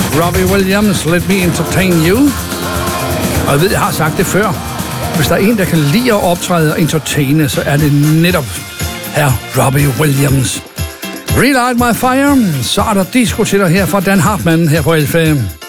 Robbie Williams, Let Me Entertain You. Og jeg ved, jeg har sagt det før. Hvis der er en, der kan lide at optræde og entertaine, så er det netop her Robbie Williams. Relight My Fire, så er der disco til dig her fra Dan Hartmann her på LFM.